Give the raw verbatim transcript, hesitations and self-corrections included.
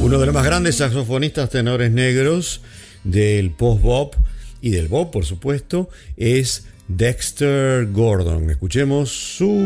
Uno de los más grandes saxofonistas tenores negros del post-bop y del bop, por supuesto, es Dexter Gordon. Escuchemos su